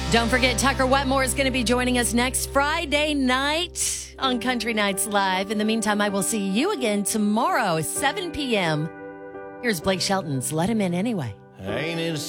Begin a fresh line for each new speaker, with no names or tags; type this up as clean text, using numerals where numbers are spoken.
Don't forget, Tucker Wetmore is going to be joining us next Friday night on Country Nights Live. In the meantime, I will see you again tomorrow, 7 p.m. Here's Blake Shelton's Let Him In Anyway.
Ain't it